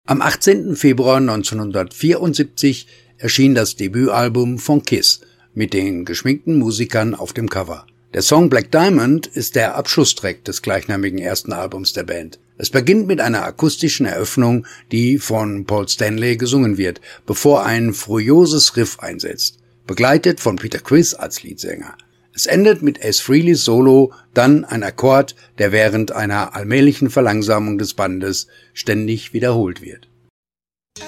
Am 18. Februar 1974 erschien das Debütalbum von Kiss mit den geschminkten Musikern auf dem Cover. Der Song Black Diamond ist der Abschlusstrack des gleichnamigen ersten Albums der Band. Es beginnt mit einer akustischen Eröffnung, die von Paul Stanley gesungen wird, bevor ein furioses Riff einsetzt, begleitet von Peter Criss als Leadsänger. Es endet mit Ace Frehleys Solo, dann ein Akkord, der während einer allmählichen Verlangsamung des Bandes ständig wiederholt wird.